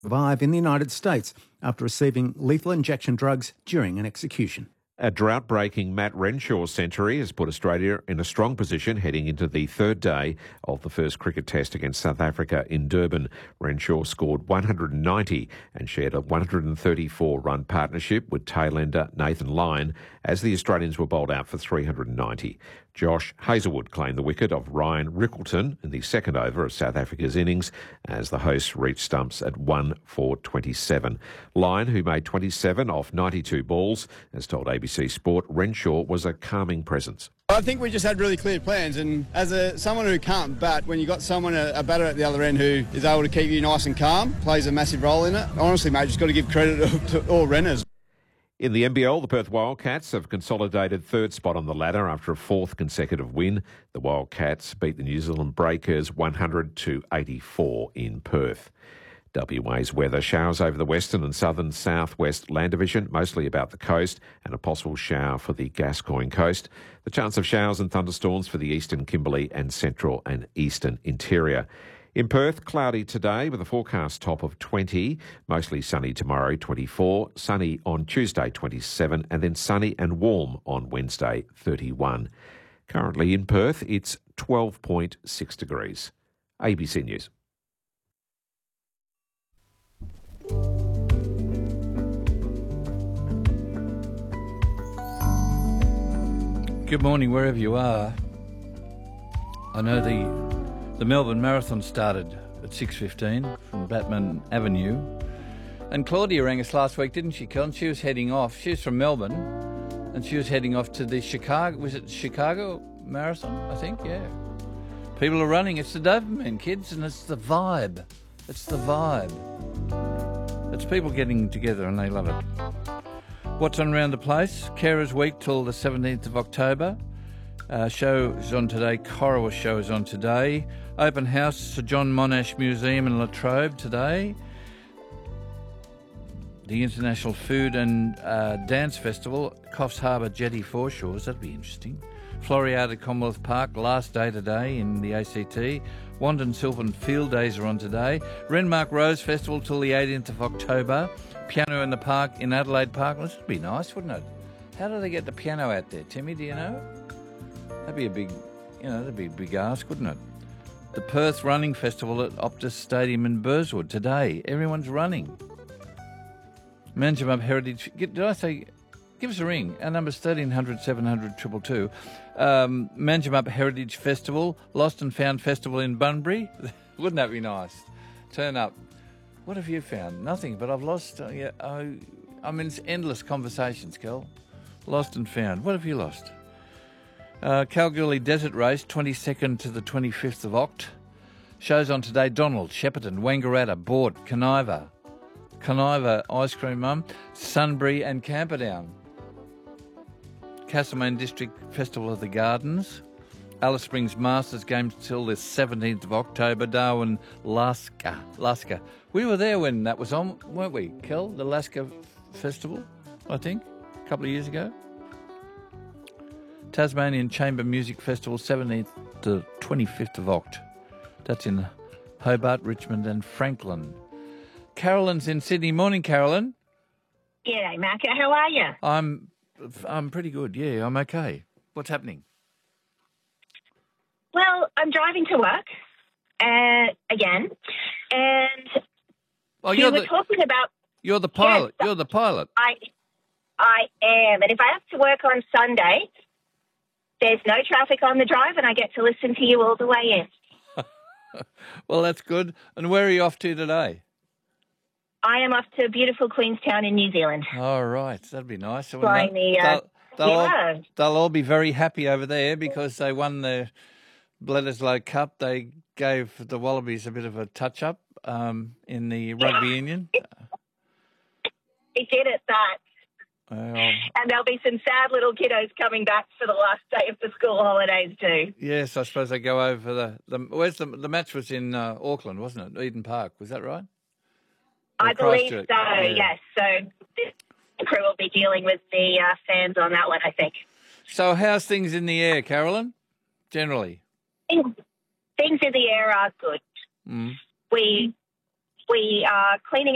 survive in the United States after receiving lethal injection drugs during an execution. A drought-breaking Matt Renshaw century has put Australia in a strong position heading into the third day of the first cricket test against South Africa in Durban. Renshaw scored 190 and shared a 134-run partnership with tailender Nathan Lyon as the Australians were bowled out for 390. Josh Hazlewood claimed the wicket of Ryan Rickleton in the second over of South Africa's innings as the hosts reached stumps at 1 for 27. Lyon, who made 27 off 92 balls, has told ABC Sport Renshaw was a calming presence. I think we just had really clear plans, and as someone who can't bat, when you've got someone, a batter at the other end who is able to keep you nice and calm, plays a massive role in it. Honestly, mate, just got to give credit to all runners. In the NBL, the Perth Wildcats have consolidated third spot on the ladder after a fourth consecutive win. The Wildcats beat the New Zealand Breakers 100-84 in Perth. WA's weather: showers over the western and southern southwest land division, mostly about the coast, and a possible shower for the Gascoyne coast. The chance of showers and thunderstorms for the eastern Kimberley and central and eastern interior. In Perth, cloudy today with a forecast top of 20, mostly sunny tomorrow, 24, sunny on Tuesday, 27, and then sunny and warm on Wednesday, 31. Currently in Perth, it's 12.6 degrees. ABC News. Good morning, wherever you are. I know the Melbourne Marathon started at 6:15 from Batman Avenue. And Claudia rang us last week, didn't she, Colin? She was heading off. She was from Melbourne, and she was heading off to the Chicago Marathon, I think, yeah. People are running. It's the Doberman, kids, and it's the vibe. It's the vibe. It's people getting together, and they love it. What's on around the place? Carers Week till the 17th of October. Show is on today. Corowa show is on today. Open house, Sir John Monash Museum in Latrobe today. The International Food and Dance Festival, Coffs Harbour Jetty Foreshores, that'd be interesting. Floriada Commonwealth Park, last day today in the ACT. Wandon Sylvan Field Days are on today. Renmark Rose Festival till the 18th of October. Piano in the Park in Adelaide Park. This would be nice, wouldn't it? How do they get the piano out there, Timmy? Do you know? That'd be a big ask, wouldn't it? The Perth Running Festival at Optus Stadium in Burswood today. Everyone's running. Manjimup Heritage. Did I say? Give us a ring. Our number's 1300 700 222. Manjimup Heritage Festival, Lost and Found Festival in Bunbury. Wouldn't that be nice? Turn up. What have you found? Nothing, but I've lost. It's endless conversations, Kel. Lost and found. What have you lost? Kalgoorlie Desert Race, 22nd to the 25th of Oct. Shows on today: Donald, Shepparton, Wangaratta, Bort, Conniva Ice Cream Mum, Sunbury and Camperdown. Castlemaine District Festival of the Gardens. Alice Springs Masters Games till the 17th of October. Darwin, Lasker. We were there when that was on, weren't we, Kel? The Lasker Festival, I think, a couple of years ago. Tasmanian Chamber Music Festival, 17th to 25th of Oct. That's in Hobart, Richmond and Franklin. Carolyn's in Sydney. Morning, Carolyn. G'day, Macca. How are you? I'm pretty good, yeah, I'm okay. What's happening? Well, I'm driving to work again, and we were talking about... You're the pilot. Yes, you're the pilot. I am, and if I have to work on Sunday, there's no traffic on the drive, and I get to listen to you all the way in. Well, that's good. And where are you off to today? I am off to beautiful Queenstown in New Zealand. All right, that'd be nice. They'll all be very happy over there because they won the Bledisloe Cup. They gave the Wallabies a bit of a touch-up in the rugby union. They did it, that. And there'll be some sad little kiddos coming back for the last day of the school holidays too. Yes, I suppose they go over the match was in Auckland, wasn't it? Eden Park, was that right? I believe so, yeah. Yes. So the crew will be dealing with the fans on that one, I think. So how's things in the air, Carolyn, generally? Things in the air are good. Mm. We are cleaning